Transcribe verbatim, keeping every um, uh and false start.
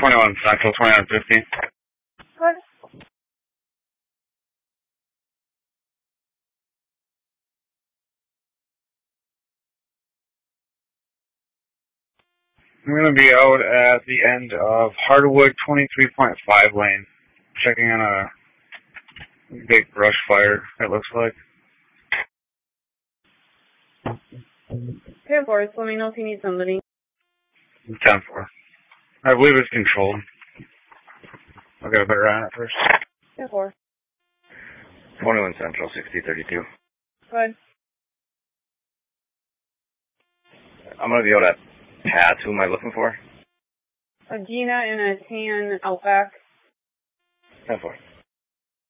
twenty-one Central, twenty-nine fifty. What? I'm going to be out at the end of Hardwood, twenty-three point five lane, checking on a big brush fire, it looks like. ten four, let me know if you need somebody. ten four. I believe it's controlled. I'll get a better eye on it first. ten four. twenty-one Central, sixty thirty-two. Good. I'm going to be out at Pat's. Who am I looking for? A Gina in a tan Outback. ten four.